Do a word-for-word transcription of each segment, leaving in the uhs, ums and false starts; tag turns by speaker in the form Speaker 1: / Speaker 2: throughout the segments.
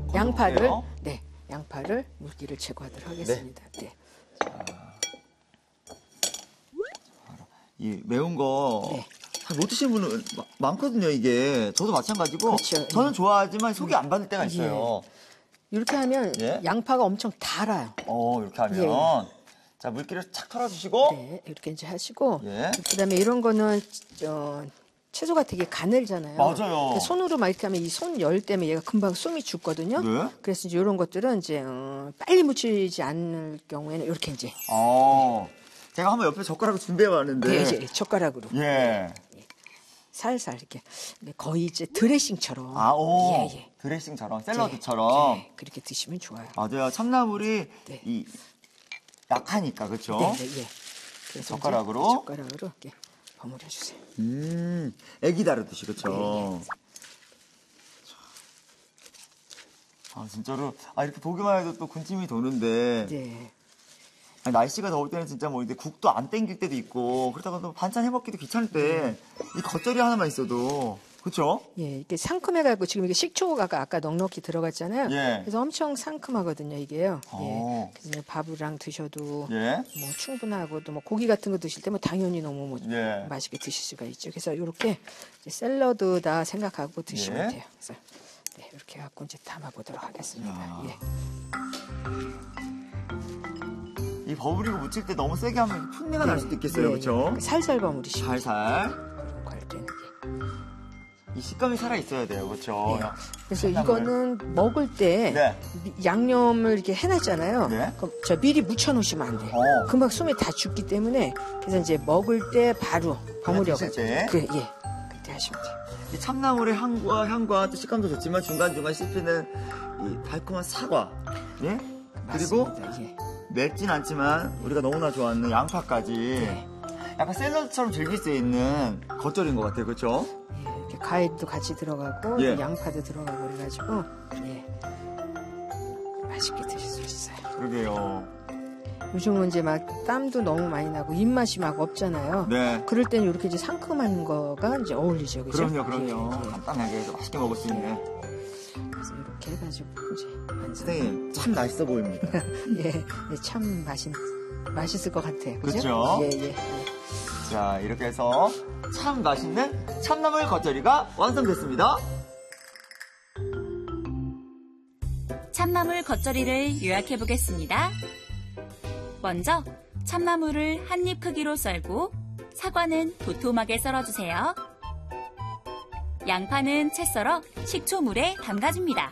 Speaker 1: 양파를 네, 양파를 물기를 제거하도록 하겠습니다. 네. 네.
Speaker 2: 이 매운 거
Speaker 1: 네.
Speaker 2: 잘 못 드시는 분은 마- 많거든요, 이게. 저도 마찬가지고.
Speaker 1: 그렇죠.
Speaker 2: 저는
Speaker 1: 예.
Speaker 2: 좋아하지만 속이 안 받을 때가 있어요.
Speaker 1: 이렇게 하면
Speaker 2: 예?
Speaker 1: 양파가 엄청 달아요.
Speaker 2: 어, 이렇게 하면.
Speaker 1: 예.
Speaker 2: 자, 물기를 착 털어주시고.
Speaker 1: 네, 이렇게 이제 하시고.
Speaker 2: 예.
Speaker 1: 그다음에 이런 거는 어, 채소가 되게 가늘잖아요.
Speaker 2: 맞아요.
Speaker 1: 손으로 막 이렇게 하면 이 손 열 때문에 얘가 금방 숨이 죽거든요.
Speaker 2: 네.
Speaker 1: 그래서 이제 이런 것들은 이제 어, 빨리 묻히지 않을 경우에는 이렇게 이제
Speaker 2: 어. 제가 한번 옆에 젓가락을 준비해봤는데.
Speaker 1: 네, 이제 젓가락으로
Speaker 2: 예.
Speaker 1: 살살 이렇게 거의 이제 드레싱처럼.
Speaker 2: 아, 오.
Speaker 1: 예, 예.
Speaker 2: 드레싱처럼, 샐러드처럼.
Speaker 1: 예, 그렇게 드시면 좋아요.
Speaker 2: 맞아요. 참나물이
Speaker 1: 네.
Speaker 2: 이 약하니까, 그렇죠?
Speaker 1: 네, 네, 예. 그래서
Speaker 2: 젓가락으로?
Speaker 1: 이제 젓가락으로 이렇게 버무려 주세요.
Speaker 2: 음, 애기 다루듯이, 그렇죠?
Speaker 1: 네,
Speaker 2: 아, 진짜로. 아, 이렇게 보기만 해도 또 군침이 도는데.
Speaker 1: 네.
Speaker 2: 아니, 날씨가 더울 때는 진짜 뭐 이제 국도 안 땡길 때도 있고, 그렇다가 또 반찬 해먹기도 귀찮을 때, 이 겉절이 하나만 있어도, 그쵸?
Speaker 1: 예, 이게 상큼해가지고 지금 이게 식초가 아까 넉넉히 들어갔잖아요.
Speaker 2: 예.
Speaker 1: 그래서 엄청 상큼하거든요, 이게요.
Speaker 2: 오.
Speaker 1: 예. 그래서 이제 밥이랑 드셔도
Speaker 2: 예.
Speaker 1: 뭐 충분하고 또 뭐 고기 같은 거 드실 때 뭐 당연히 너무 뭐
Speaker 2: 예.
Speaker 1: 맛있게 드실 수가 있죠. 그래서 이렇게 이제 샐러드다 생각하고 드시면
Speaker 2: 예.
Speaker 1: 돼요. 그래서 네, 이렇게 해갖고 이제 담아보도록 하겠습니다.
Speaker 2: 야.
Speaker 1: 예.
Speaker 2: 이 버무리고 묻힐 때 너무 세게 하면 풋내가 날 수도 있겠어요,
Speaker 1: 예,
Speaker 2: 그쵸?
Speaker 1: 예. 살살 버무리시고
Speaker 2: 살살.
Speaker 1: 할 때는 예.
Speaker 2: 이 식감이 살아있어야 돼요, 그쵸?
Speaker 1: 네. 그래서
Speaker 2: 콩나물.
Speaker 1: 이거는 먹을 때
Speaker 2: 네.
Speaker 1: 미- 양념을 이렇게 해놨잖아요.
Speaker 2: 네.
Speaker 1: 그럼 저 미리 묻혀놓으시면 안 돼요.
Speaker 2: 어.
Speaker 1: 금방 숨이 다 죽기 때문에 그래서 이제 먹을 때 바로 버무려가지고
Speaker 2: 드실 때?
Speaker 1: 그, 예, 그때 하시면 돼요.
Speaker 2: 이 참나물의 향과 향과 또 식감도 좋지만 중간중간 씹히는 이 달콤한 사과. 예? 그리고
Speaker 1: 맞습니다. 예.
Speaker 2: 맵진 않지만 우리가 너무나 좋아하는 양파까지.
Speaker 1: 네.
Speaker 2: 약간 샐러드처럼 즐길 수 있는 겉절인 것 같아요, 그렇죠?
Speaker 1: 예, 이렇게 과일도 같이 들어가고
Speaker 2: 예.
Speaker 1: 또 양파도 들어가고 그래가지고 예, 맛있게 드실 수 있어요.
Speaker 2: 그러게요.
Speaker 1: 요즘은 이제 막 땀도 너무 많이 나고 입맛이 막 없잖아요.
Speaker 2: 네.
Speaker 1: 그럴 때는 이렇게 이제 상큼한 거가 이제 어울리죠, 그죠?
Speaker 2: 그럼요, 그럼요.
Speaker 1: 예, 예.
Speaker 2: 간단하게 해서 맛있게 먹을 수 있는.
Speaker 1: 그래서 이렇게 해가지고 이제 완성.
Speaker 2: 선생님, 참 맛있어 보입니다.
Speaker 1: 예, 예, 참 맛있 맛있을 것 같아요. 그죠?
Speaker 2: 그쵸?
Speaker 1: 예, 예. 예.
Speaker 2: 자, 이렇게 해서 참 맛있는 참나물 겉절이가 완성됐습니다.
Speaker 3: 참나물 겉절이를 요약해 보겠습니다. 먼저 참나물을 한 입 크기로 썰고 사과는 도톰하게 썰어주세요. 양파는 채 썰어 식초물에 담가줍니다.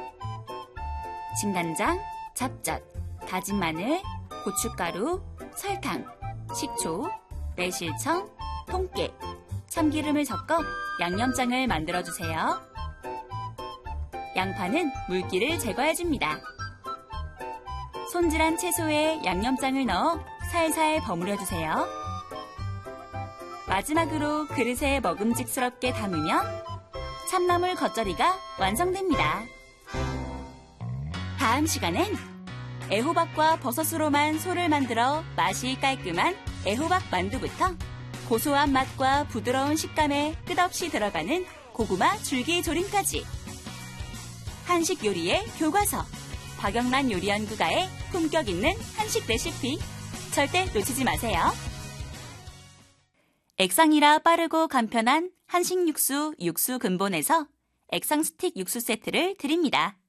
Speaker 3: 진간장, 잡젓, 다진 마늘, 고춧가루, 설탕, 식초, 매실청, 통깨, 참기름을 섞어 양념장을 만들어주세요. 양파는 물기를 제거해줍니다. 손질한 채소에 양념장을 넣어 살살 버무려주세요. 마지막으로 그릇에 먹음직스럽게 담으면 참나물 겉절이가 완성됩니다. 다음 시간엔 애호박과 버섯으로만 소를 만들어 맛이 깔끔한 애호박 만두부터 고소한 맛과 부드러운 식감에 끝없이 들어가는 고구마 줄기조림까지 한식 요리의 교과서 박영란 요리연구가의 품격 있는 한식 레시피 절대 놓치지 마세요. 액상이라 빠르고 간편한 한식 육수 육수 근본에서 액상 스틱 육수 세트를 드립니다.